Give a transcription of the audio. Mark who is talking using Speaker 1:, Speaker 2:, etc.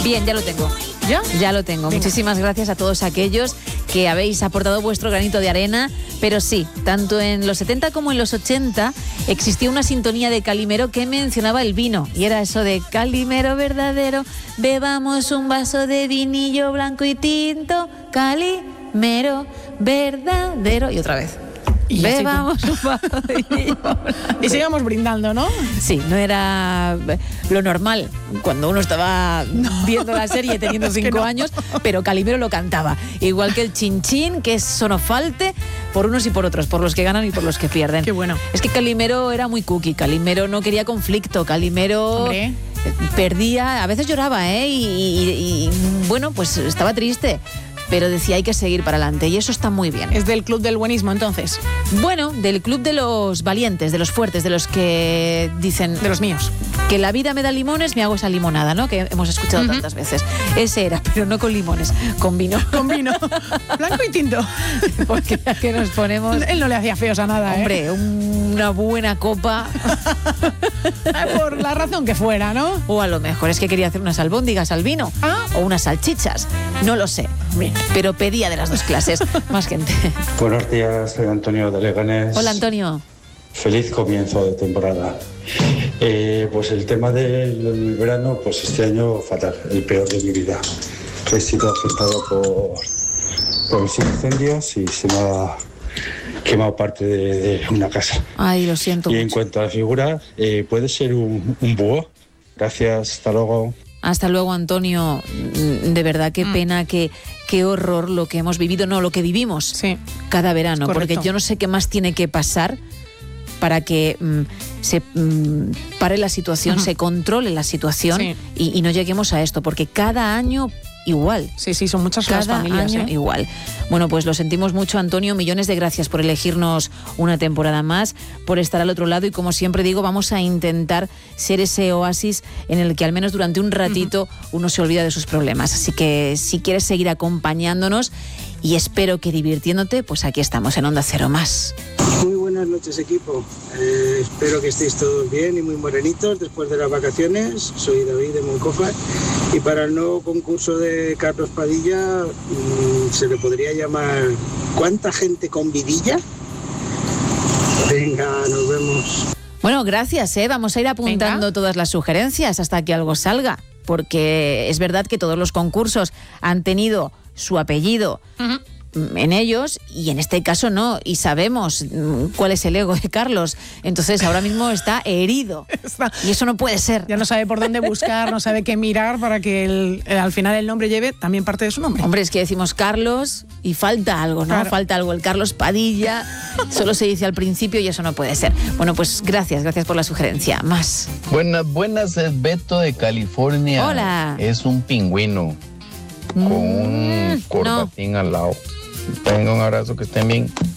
Speaker 1: Bien, ya lo tengo.
Speaker 2: ¿Ya?
Speaker 1: Ya lo tengo.
Speaker 2: Venga.
Speaker 1: Muchísimas gracias a todos aquellos que habéis aportado vuestro granito de arena. Pero sí, tanto en los 70 como en los 80 existía una sintonía de Calimero que mencionaba el vino. Y era eso de Calimero verdadero, bebamos un vaso de vinillo blanco y tinto. Calimero verdadero. Y otra vez.
Speaker 2: Y así
Speaker 1: Bebamos un vaso de vinillo.
Speaker 2: Y sigamos brindando, ¿no?
Speaker 1: Sí, no era lo normal cuando uno estaba viendo la serie teniendo 5 años, pero Calimero lo cantaba. Igual que el chinchín, que es sonofalte por unos y por otros, por los que ganan y por los que pierden.
Speaker 2: Qué bueno.
Speaker 1: Es que Calimero era muy cookie, Calimero no quería conflicto, Calimero
Speaker 2: Hombre.
Speaker 1: perdía, a veces lloraba, y bueno, pues estaba triste. Pero decía hay que seguir para adelante y eso está muy bien.
Speaker 2: Es del club del buenismo, entonces.
Speaker 1: Bueno, del club de los valientes, de los fuertes, de los que dicen...
Speaker 2: De los míos.
Speaker 1: Que la vida me da limones, me hago esa limonada, ¿no? Que hemos escuchado tantas veces. Ese era, pero no con limones, con vino.
Speaker 2: Con vino. Blanco y tinto.
Speaker 1: Porque ya que nos ponemos...
Speaker 2: Él no le hacía feos a nada,
Speaker 1: Hombre, una buena copa.
Speaker 2: Por la razón que fuera, ¿no?
Speaker 1: O a lo mejor es que quería hacer unas albóndigas al vino.
Speaker 2: Ah.
Speaker 1: O unas salchichas. No lo sé.
Speaker 2: Bien.
Speaker 1: Pero pedía de las dos clases. Más gente.
Speaker 3: Buenos días, soy Antonio de Leganés.
Speaker 1: Hola, Antonio.
Speaker 3: Feliz comienzo de temporada. Pues el tema del verano, pues este año fatal, el peor de mi vida. He sido afectado por los incendios y se me ha quemado parte de una casa.
Speaker 1: Ay, lo siento
Speaker 3: Y en
Speaker 1: mucho.
Speaker 3: cuanto a la figura, ¿puede ser un búho? Gracias, hasta luego.
Speaker 1: Hasta luego, Antonio. De verdad, qué pena, qué horror lo que hemos vivido, no, lo que vivimos
Speaker 2: Sí.
Speaker 1: cada verano.
Speaker 2: Correcto.
Speaker 1: Porque yo no sé qué más tiene que pasar para que se pare la situación, se controle la situación
Speaker 2: Sí.
Speaker 1: y no lleguemos a esto. Porque cada año igual.
Speaker 2: Sí, son muchas las
Speaker 1: Cada
Speaker 2: familias,
Speaker 1: año igual. Bueno, pues lo sentimos mucho, Antonio. Millones de gracias por elegirnos una temporada más, por estar al otro lado y, como siempre digo, vamos a intentar ser ese oasis en el que al menos durante un ratito uno se olvida de sus problemas. Así que si quieres seguir acompañándonos y espero que divirtiéndote, pues aquí estamos en Onda Cero Más.
Speaker 4: Muy buenas noches, equipo. Espero que estéis todos bien y muy morenitos después de las vacaciones. Soy David de Moncofa y para el nuevo concurso de Carlos Padilla se le podría llamar ¿Cuánta gente con vidilla? Venga, nos vemos.
Speaker 1: Bueno, gracias, vamos a ir apuntando todas las sugerencias hasta que algo salga, porque es verdad que todos los concursos han tenido su apellido en ellos y en este caso no, y sabemos cuál es el ego de Carlos, entonces ahora mismo está herido y eso no puede ser.
Speaker 2: Ya no sabe por dónde buscar, no sabe qué mirar para que al final el nombre lleve también parte de su nombre.
Speaker 1: Hombre, es que decimos Carlos y falta algo, ¿no?
Speaker 2: Claro.
Speaker 1: Falta algo, el Carlos Padilla solo se dice al principio y eso no puede ser. Bueno, pues gracias por la sugerencia. Más.
Speaker 5: Buenas, es Beto de California.
Speaker 1: Hola.
Speaker 5: Es un pingüino con un corbatín al lado. Tenga un abrazo, que estén bien.